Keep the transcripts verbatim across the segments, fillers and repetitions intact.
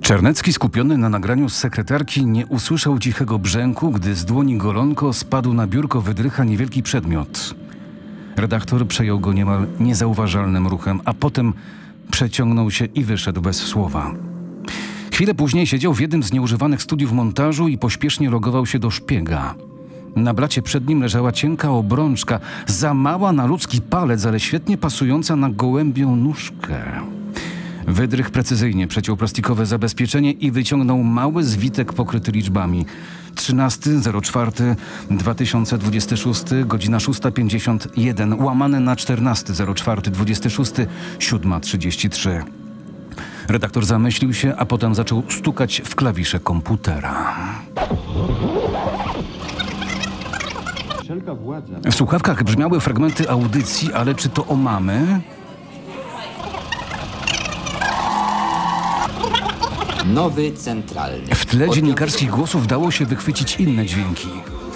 Czarnecki, skupiony na nagraniu z sekretarki, nie usłyszał cichego brzęku, gdy z dłoni golonko spadł na biurko Wydrycha niewielki przedmiot. Redaktor przejął go niemal niezauważalnym ruchem, a potem przeciągnął się i wyszedł bez słowa. Chwilę później siedział w jednym z nieużywanych studiów montażu i pośpiesznie logował się do szpiega. Na blacie przed nim leżała cienka obrączka, za mała na ludzki palec, ale świetnie pasująca na gołębią nóżkę. Wydrych precyzyjnie przeciął plastikowe zabezpieczenie i wyciągnął mały zwitek pokryty liczbami. trzynastego czwartego dwa tysiące dwudziesty szósty, godzina szósta pięćdziesiąt jeden, łamane na czternastego czwartego dwudziesty szósty, siódma trzydzieści trzy. Redaktor zamyślił się, a potem zaczął stukać w klawisze komputera. W słuchawkach brzmiały fragmenty audycji, ale czy to o mamy? Nowy centralny. W tle dziennikarskich głosów dało się wychwycić inne dźwięki.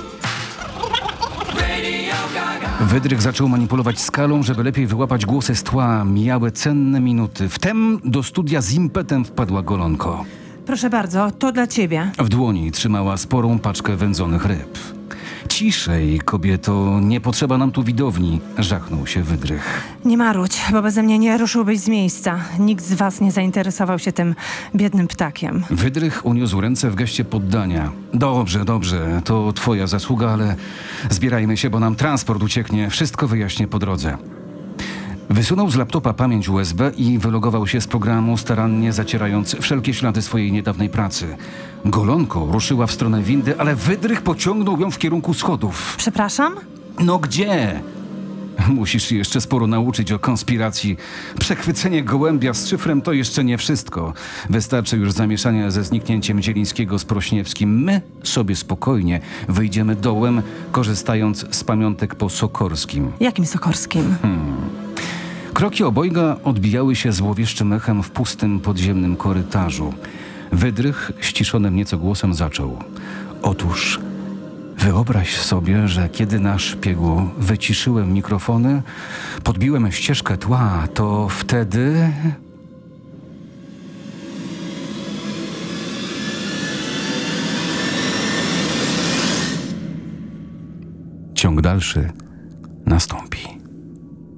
Wydrych zaczął manipulować skalą, żeby lepiej wyłapać głosy z tła. Mijały cenne minuty. Wtem do studia z impetem wpadła golonko. Proszę bardzo, to dla ciebie. W dłoni trzymała sporą paczkę wędzonych ryb. Ciszej, kobieto, nie potrzeba nam tu widowni, żachnął się Wydrych. Nie marudź, bo beze mnie nie ruszyłbyś z miejsca. Nikt z was nie zainteresował się tym biednym ptakiem. Wydrych uniósł ręce w geście poddania. Dobrze, dobrze, to twoja zasługa, ale zbierajmy się, bo nam transport ucieknie. Wszystko wyjaśnię po drodze. Wysunął z laptopa pamięć U S B i wylogował się z programu, starannie zacierając wszelkie ślady swojej niedawnej pracy. Golonko ruszyła w stronę windy, ale Wydrych pociągnął ją w kierunku schodów. Przepraszam? No gdzie? Musisz się jeszcze sporo nauczyć o konspiracji. Przechwycenie gołębia z szyfrem to jeszcze nie wszystko. Wystarczy już zamieszania ze zniknięciem Zielińskiego z Prośniewskim. My sobie spokojnie wyjdziemy dołem, korzystając z pamiątek po Sokorskim. Jakim Sokorskim? Hmm. Kroki obojga odbijały się złowieszczym echem w pustym podziemnym korytarzu. Wydrych ściszonym nieco głosem zaczął. Otóż wyobraź sobie, że kiedy na szpiegu wyciszyłem mikrofony, podbiłem ścieżkę tła, to wtedy... Ciąg dalszy nastąpi.